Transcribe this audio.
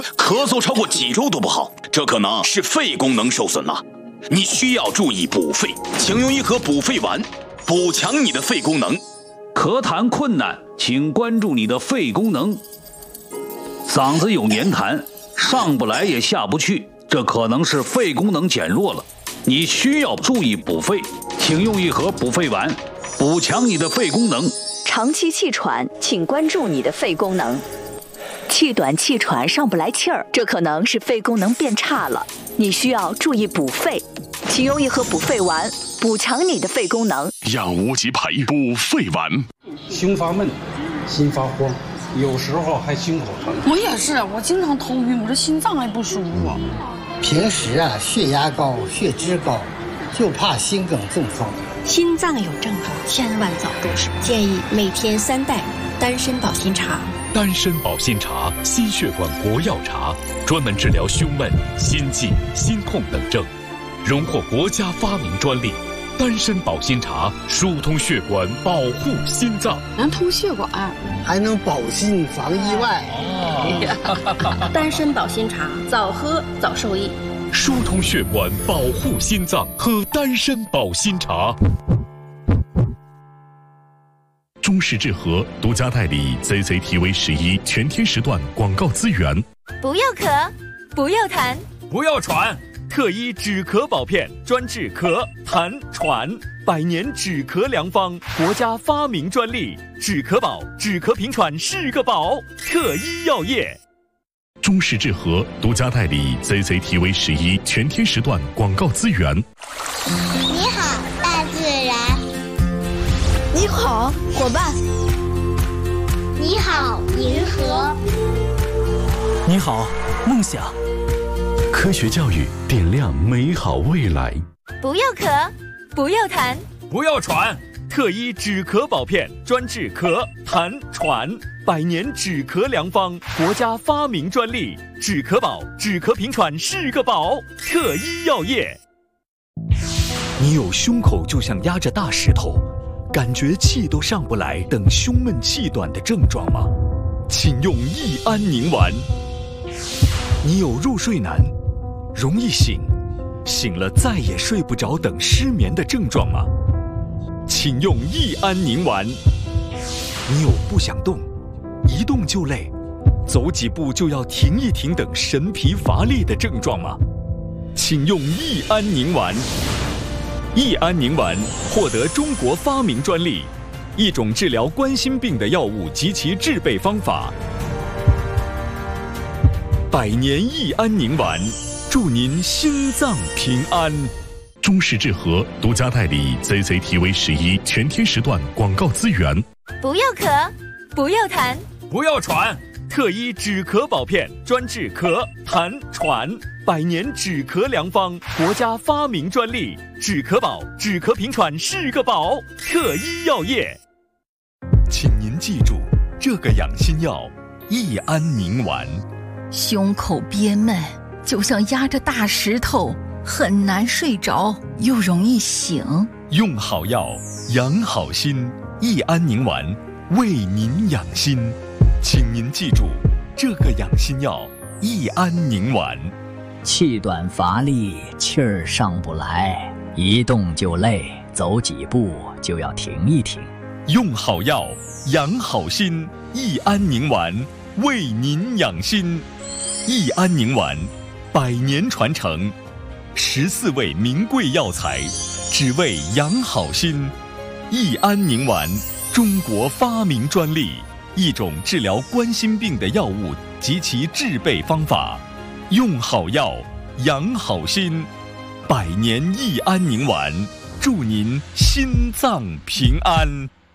咳嗽超过几周都不好，这可能是肺功能受损了。你需要注意补肺，请用一盒补肺丸，补强你的肺功能。 咳痰困难，请关注你的肺功能。嗓子有黏痰，上不来也下不去，这可能是肺功能减弱了。你需要注意补肺，请用一盒补肺丸，补强你的肺功能。 长期气喘，请关注你的肺功能。气短气喘上不来气儿，这可能是肺功能变差了。你需要注意补肺，请用一盒补肺丸，补强你的肺功能。 养无极培补肺丸。 胸发闷，心发慌，有时候还心口疼。 我也是，我经常头晕，我这心脏还不舒服。 平时血压高，血脂高，就怕心梗中风。 心脏有症状，千万早重视。建议每天3袋丹参保心茶。 丹参保心茶，心血管国药茶，专门治疗胸闷、心悸、心痛等症，荣获国家发明专利。丹参保心茶疏通血管，保护心脏， 能通血管， 还能保心防意外。 丹参保心茶，早喝早受益。 疏通血管，保护心脏，喝丹参保心茶。 中式治和独家代理 ZZTV11全天时段广告资源。 不要咳，不要痰， 不要喘，特医止咳保片，专治咳、痰、喘，100年止咳良方，国家发明专利。止咳宝，止咳平喘是个宝，特医药业。 中式治和独家代理 ZZTV11全天时段广告资源。 你好，大自然。 你好，伙伴。 你好，银河。 你好，梦想。 科学教育点亮美好未来。 不要咳，不要痰， 不要喘，特医止咳保片，专治咳、痰、喘，100年止咳良方，国家发明专利。止咳宝，止咳平喘是个宝，特医药业。 你有胸口就像压着大石头，感觉气都上不来等胸闷气短的症状吗？请用益安宁丸。你有入睡难，容易醒，醒了再也睡不着等失眠的症状吗？请用益安宁丸。你有不想动，一动就累，走几步就要停一停等神疲乏力的症状吗？请用益安宁丸。益安宁丸获得中国发明专利，一种治疗冠心病的药物及其制备方法。100年益安宁丸，祝您心脏平安。 中式治和独家代理 ZZTV11全天时段广告资源。 不要咳，不要痰， 不要喘，特医止咳保片，专治咳、痰、喘，100年止咳良方，国家发明专利。止咳宝，止咳平喘是个宝，特医药业。 请您记住这个养心药益安宁丸。 胸口憋闷，就像压着大石头，很难睡着，又容易醒。 用好药，养好心，益安宁丸为您养心。请您记住这个养心药益安宁丸。 气短乏力，气儿上不来，一动就累，走几步就要停一停。 用好药，养好心，益安宁丸为您养心。益安宁丸100年传承，14味名贵药材，只为养好心。益安宁丸，中国发明专利，一种治疗冠心病的药物及其制备方法。用好药，养好心，100年益安宁丸，祝您心脏平安。